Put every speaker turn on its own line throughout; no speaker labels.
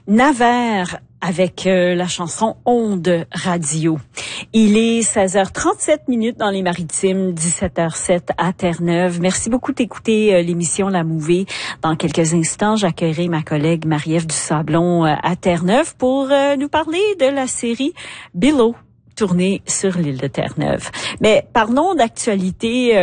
Naver avec la chanson Onde Radio. Il est 16h37 dans les Maritimes, 17h07 à Terre-Neuve. Merci beaucoup d'écouter l'émission La Mouvée. Dans quelques instants, j'accueillerai ma collègue Marie-Ève Dusablon à Terre-Neuve pour nous parler de la série Below, tournée sur l'île de Terre-Neuve. Mais parlons d'actualité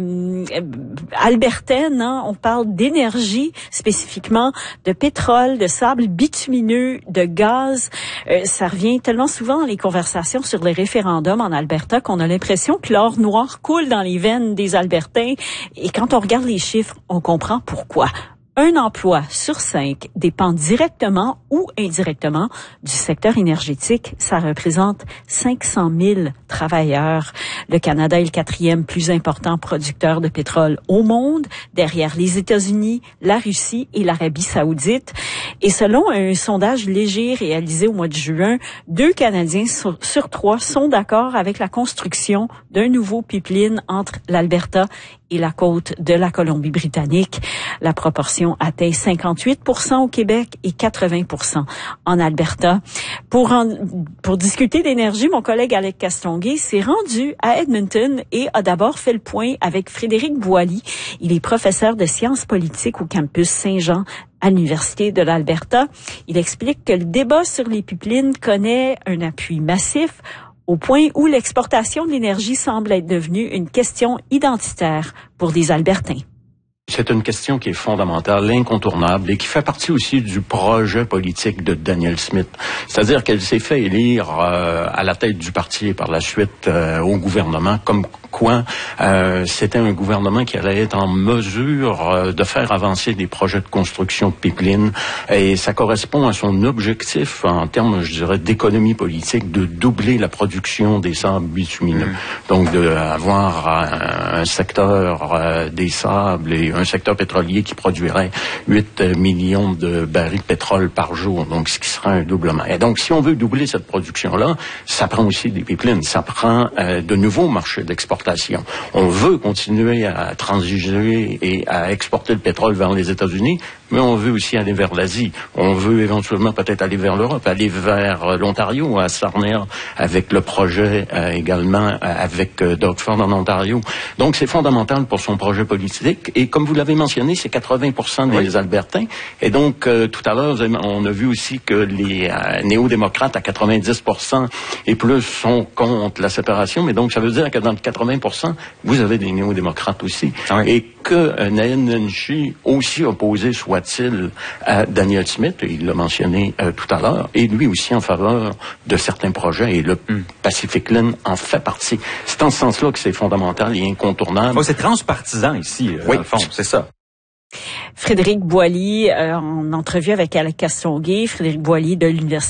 albertaine. On parle d'énergie, spécifiquement de pétrole, de sable bitumineux, de gaz. Ça revient tellement souvent dans les conversations sur les référendums en Alberta qu'on a l'impression que l'or noir coule dans les veines des Albertains. Et quand on regarde les chiffres, on comprend pourquoi. Un emploi sur 5 dépend directement ou indirectement du secteur énergétique. Ça représente 500 000 travailleurs. Le Canada est le 4e plus important producteur de pétrole au monde, derrière les États-Unis, la Russie et l'Arabie saoudite. Et selon un sondage léger réalisé au mois de juin, 2 Canadiens sur 3 sont d'accord avec la construction d'un nouveau pipeline entre l'Alberta et la côte de la Colombie-Britannique. La proportion atteint 58% au Québec et 80% en Alberta. Pour discuter d'énergie, mon collègue Alex Castonguay s'est rendu à Edmonton et a d'abord fait le point avec Frédéric Boily. Il est professeur de sciences politiques au campus Saint-Jean à l'Université de l'Alberta. Il explique que le débat sur les pipelines connaît un appui massif, au point où l'exportation de l'énergie semble être devenue une question identitaire pour les Albertains.
C'est une question qui est fondamentale, incontournable et qui fait partie aussi du projet politique de Danielle Smith. C'est-à-dire qu'elle s'est fait élire à la tête du parti et par la suite au gouvernement, comme quoi c'était un gouvernement qui allait être en mesure de faire avancer des projets de construction de pipelines. Et ça correspond à son objectif en termes, je dirais, d'économie politique, de doubler la production des sables bitumineux. Donc d'avoir un secteur des sables et un secteur pétrolier qui produirait 8 millions de barils de pétrole par jour, donc ce qui sera un doublement. Et donc, si on veut doubler cette production-là, ça prend aussi des pipelines, ça prend de nouveaux marchés d'exportation. On veut continuer à transiger et à exporter le pétrole vers les États-Unis, mais on veut aussi aller vers l'Asie. On veut éventuellement peut-être aller vers l'Europe, aller vers l'Ontario, à Sarnia, avec le projet également avec Doug Ford en Ontario. Donc, c'est fondamental pour son projet politique. Et comme vous l'avez mentionné, c'est 80% des Albertains. Et donc, tout à l'heure, on a vu aussi que les néo-démocrates, à 90% et plus, sont contre la séparation. Mais donc, ça veut dire que dans le 80%, vous avez des néo-démocrates aussi. Et que Naheed Nenshi, aussi opposé soit-il à Danielle Smith, il l'a mentionné tout à l'heure, et lui aussi en faveur de certains projets, et le Pacific Line en fait partie. C'est en ce sens-là que c'est fondamental et incontournable.
C'est transpartisan ici, dans le fond, c'est ça.
Frédéric Boily, en entrevue avec Alex Castonguay, Frédéric Boily de l'Université